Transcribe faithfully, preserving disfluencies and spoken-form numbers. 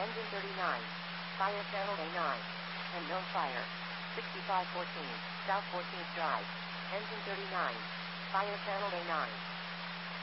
Engine thirty-nine. Fire channel A nine. Unknown fire. sixty-five fourteen. South fourteenth Drive. Engine thirty-nine. Fire channel A nine.